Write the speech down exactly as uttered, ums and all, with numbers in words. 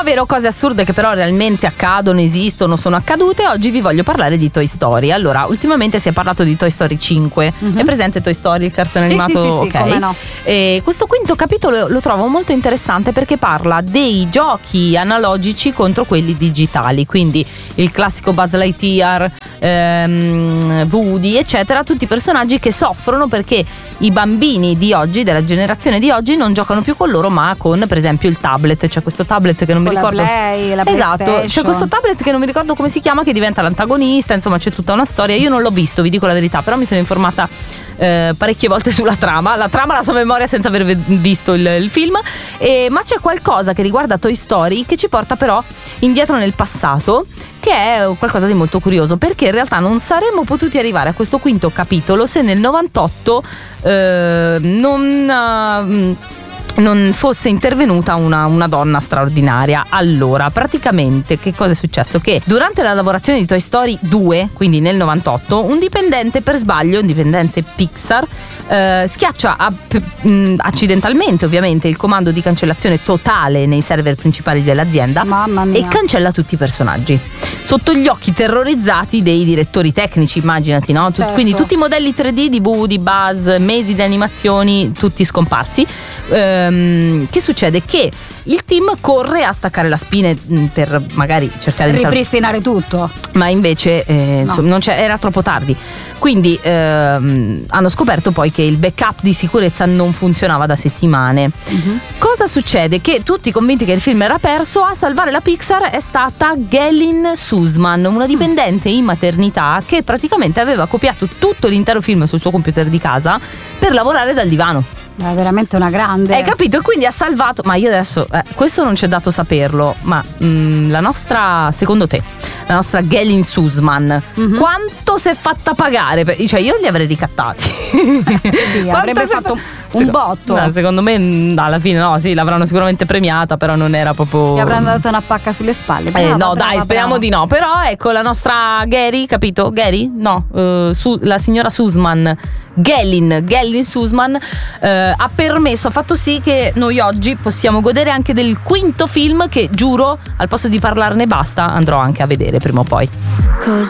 Uomo vero, cose assurde che però realmente accadono, esistono, sono accadute. Oggi vi voglio parlare di Toy Story. Allora, ultimamente si è parlato di Toy Story cinque. Mm-hmm. È presente Toy Story, il cartone sì, animato? Sì, sì, sì, ok. come no. E questo quinto capitolo lo trovo molto interessante perché parla dei giochi analogici contro quelli digitali. Quindi il classico Buzz Lightyear, ehm, Woody, eccetera. Tutti personaggi che soffrono perché i bambini di oggi, della generazione di oggi, non giocano più con loro, ma con, per esempio, il tablet. C'è questo tablet che non con mi ricordo. La Play, la esatto, c'è questo tablet che non mi ricordo come si chiama, che diventa l'antagonista. Insomma, c'è tutta una storia. Io non l'ho visto, vi dico la verità, però mi sono informata eh, parecchie volte sulla trama. La trama la so a memoria senza aver visto il, il film. E, ma c'è qualcosa che riguarda Toy Story che ci porta però indietro nel passato, che è qualcosa di molto curioso, perché in realtà non saremmo potuti arrivare a questo quinto capitolo se nel novantotto eh, non... Uh, non fosse intervenuta una, una donna straordinaria. Allora, praticamente che cosa è successo? Che durante la lavorazione di Toy Story due, quindi nel novantotto, un dipendente per sbaglio, un dipendente Pixar, eh, schiaccia a, mh, accidentalmente ovviamente il comando di cancellazione totale nei server principali dell'azienda. Mamma mia. E cancella tutti i personaggi sotto gli occhi terrorizzati dei direttori tecnici, immaginati, no? Certo. Quindi tutti i modelli tre D di Woody, Buzz, mesi di animazioni, tutti scomparsi. Ehm, che succede? Che il team corre a staccare la spina per magari cercare di ripristinare sal- tutto, ma invece eh, no. insomma, non c'è, era troppo tardi. Quindi ehm, hanno scoperto poi che il backup di sicurezza non funzionava da settimane. Uh-huh. Cosa succede? Che tutti convinti che il film era perso, a salvare la Pixar è stata Galen Sussman, una dipendente in maternità che praticamente aveva copiato tutto l'intero film sul suo computer di casa per lavorare dal divano. È veramente una grande. Hai capito? E quindi ha salvato. Ma io adesso eh, questo non c'è dato saperlo, ma mh, la nostra, secondo te, la nostra Galen Sussman, mm-hmm. quanto si è fatta pagare? Cioè io li avrei ricattati. Sì, avrebbe fatto fa- un secondo, botto. No, secondo me alla fine no, sì, l'avranno sicuramente premiata, però non era proprio. Gli avranno dato una pacca sulle spalle. Brava, eh, no, brava, dai, speriamo brava. di no. Però ecco, la nostra Gary, capito? Gary? No, uh, su, la signora Sussman, Galen, Galen Sussman, uh, ha permesso, ha fatto sì che noi oggi possiamo godere anche del quinto film che, giuro, al posto di parlarne basta, andrò anche a vedere prima o poi.